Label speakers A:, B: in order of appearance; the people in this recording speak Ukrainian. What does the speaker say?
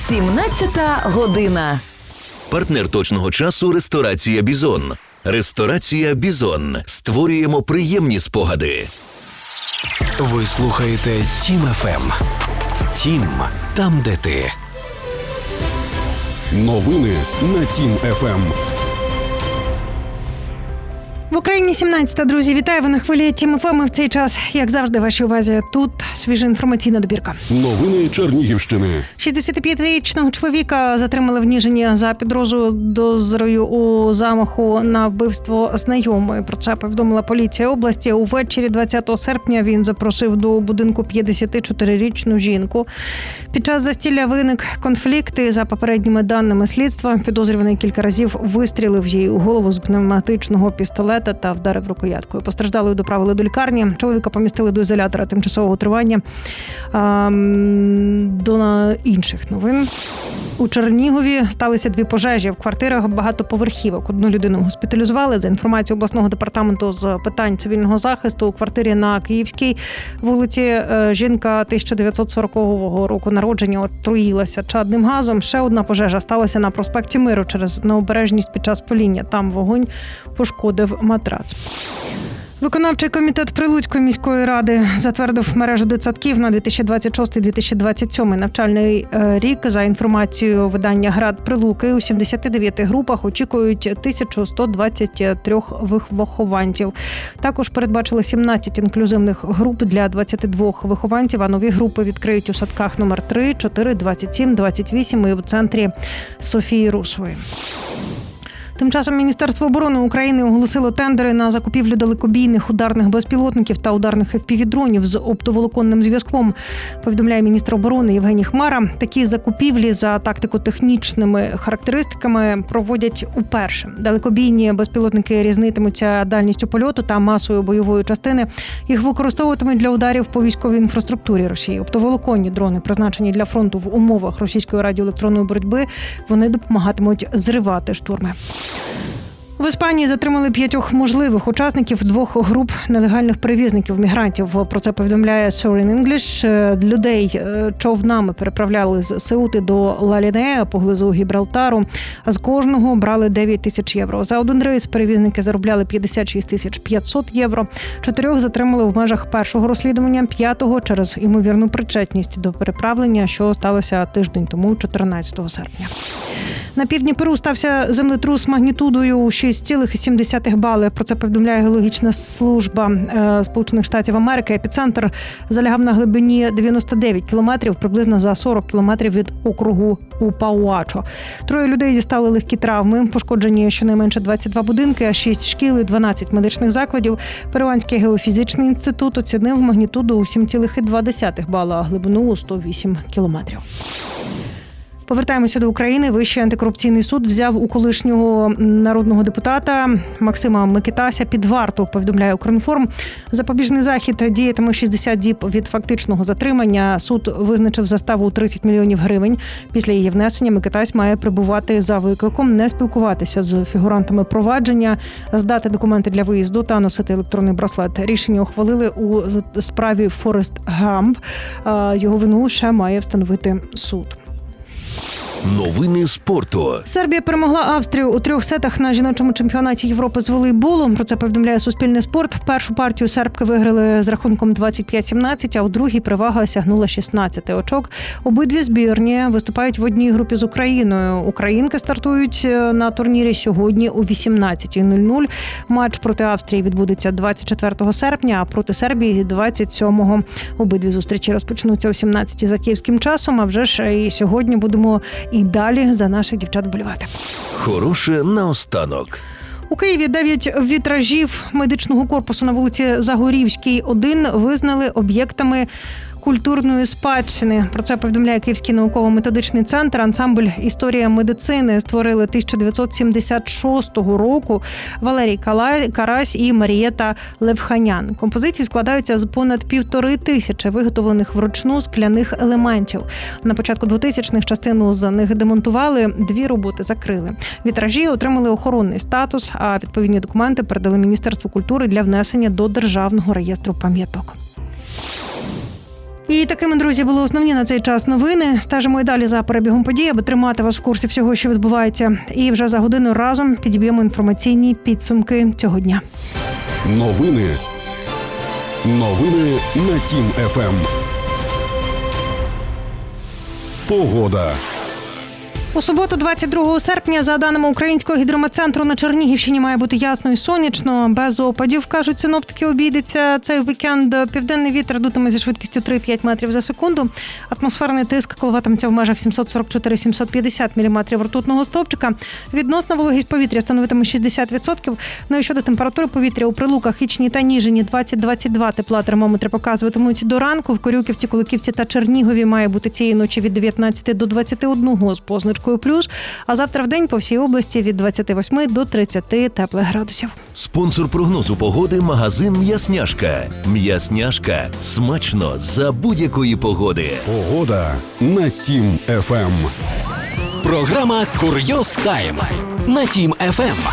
A: 17 година.
B: Партнер точного часу – ресторація «Бізон». Ресторація «Бізон». Створюємо приємні спогади.
C: Ви слухаєте Тім ФМ. Тім – там, де ти.
D: Новини на Тім ФМ.
E: В Україні 17-та, друзі. Вітаю, ви на хвилі Тім ФМ. В цей час, як завжди, вашій увазі тут свіжа інформаційна добірка.
D: Новини Чернігівщини.
E: 65-річного чоловіка затримали в Ніжині за підозрою у замаху на вбивство знайомої. Про це повідомила поліція області. Увечері 20 серпня він запросив до будинку 54-річну жінку. Під час застілля виник конфлікт і, за попередніми даними слідства, підозрюваний кілька разів вистрілив їй у голову з пневматичного пістолета та вдарив рукояткою. Постраждалою доправили до лікарні. Чоловіка помістили до ізолятора тимчасового тривання. До інших новин. У Чернігові сталися 2 пожежі в квартирах багатоповерхівок. Одну людину госпіталізували. За інформацією обласного департаменту з питань цивільного захисту, у квартирі на Київській вулиці жінка 1940 року народження отруїлася чадним газом. Ще одна пожежа сталася на проспекті Миру через необережність під час паління. Там вогонь пошкодив матрац. Виконавчий комітет Прилуцької міської ради затвердив мережу дитсадків на 2026-2027 навчальний рік. За інформацією видання «Град Прилуки», у 79 групах очікують 1123 вихованців. Також передбачили 17 інклюзивних груп для 22 вихованців, а нові групи відкриють у садках номер 3, 4, 27, 28 і в центрі Софії Русової. Тим часом Міністерство оборони України оголосило тендери на закупівлю далекобійних ударних безпілотників та ударних FPV-дронів з оптоволоконним зв'язком, повідомляє міністр оборони Євгеній Хмара. Такі закупівлі за тактико-технічними характеристиками проводять уперше. Далекобійні безпілотники різнитимуться дальністю польоту та масою бойової частини. Їх використовуватимуть для ударів по військовій інфраструктурі Росії. Оптоволоконні дрони, призначені для фронту в умовах російської радіоелектронної боротьби, вони допомагатимуть зривати штурми. В Іспанії затримали 5 можливих учасників 2 груп нелегальних перевізників-мігрантів. Про це повідомляє Sovereign English. Людей човнами переправляли з Сеути до Ла-Лінея поблизу Гібралтару. З кожного брали 9 тисяч євро. За один рейс перевізники заробляли 56 500 євро. 4 затримали в межах першого розслідування, 5-го через ймовірну причетність до переправлення, що сталося тиждень тому, 14 серпня. На півдні Перу стався землетрус магнітудою 6,7 бали. Про це повідомляє Геологічна служба Сполучених Штатів Америки. Епіцентр залягав на глибині 99 кілометрів, приблизно за 40 кілометрів від округу Упауачо. 3 людей дістали легкі травми, пошкоджені щонайменше 22 будинки, 6 шкіл і 12 медичних закладів. Перуанський геофізичний інститут оцінив магнітуду у 7,2 бала, а глибину у 108 кілометрів. Повертаємося до України. Вищий антикорупційний суд взяв у колишнього народного депутата Максима Микитася під варту, повідомляє Укрінформ. Запобіжний захід діятиме 60 діб від фактичного затримання. Суд визначив заставу у 30 мільйонів гривень. Після її внесення Микитась має перебувати за викликом, не спілкуватися з фігурантами провадження, здати документи для виїзду та носити електронний браслет. Рішення ухвалили у справі Форест Гамп. Його вину ще має встановити суд.
B: Новини спорту.
E: Сербія перемогла Австрію у 3 сетах на жіночому чемпіонаті Європи з волейболу. Про це повідомляє Суспільне спорт. Першу партію сербки виграли з рахунком 25-17, а у другій перевага сягнула 16 очок. Обидві збірні виступають в одній групі з Україною. Українки стартують на турнірі сьогодні о 18:00. Матч проти Австрії відбудеться 24 серпня, а проти Сербії 27-го. Обидві зустрічі розпочнуться о 17:00 за київським часом, а вже ж і сьогодні будемо і далі за наших дівчат вболівати.
B: Хороше наостанок.
E: У Києві 9 вітражів медичного корпусу на вулиці Загорівській, 1 визнали об'єктами культурної спадщини. Про це повідомляє Київський науково-методичний центр. Ансамбль «Історія медицини» створили 1976 року Валерій Карась і Марієта Левханян. Композиції складаються з понад 1500 виготовлених вручну скляних елементів. На початку 2000-х частину з них демонтували, 2 роботи закрили. Вітражі отримали охоронний статус, а відповідні документи передали Міністерству культури для внесення до Державного реєстру пам'яток. І такими, друзі, були основні на цей час новини. Стежимо і далі за перебігом подій, аби тримати вас в курсі всього, що відбувається. І вже за годину разом підіб'ємо інформаційні підсумки цього дня.
D: Новини на Тім ФМ. Погода.
E: У суботу, 22 серпня, за даними Українського гідрометцентру, на Чернігівщині має бути ясно і сонячно, без опадів, кажуть синоптики, обійдеться цей вікенд. Південний вітер дутиме зі швидкістю 3-5 метрів за секунду. Атмосферний тиск коливатиметься в межах 744-750 міліметрів ртутного стовпчика. Відносна вологість повітря становитиме 60%. Ну і щодо температури повітря, у Прилуках, Ічні та Ніжині 20-22 тепла термометри показуватимуть до ранку. В Корюківці, Куликівці та Чернігові має бути цієї ночі від 19 до 21 з позначкою плюс, а завтра в день по всій області від 28 до 30 теплих градусів.
B: Спонсор прогнозу погоди – магазин «М'ясняшка». «М'ясняшка» – смачно за будь-якої погоди.
D: Погода на Тім ФМ.
C: Програма «Курйоз Тайм» на Тім ФМ.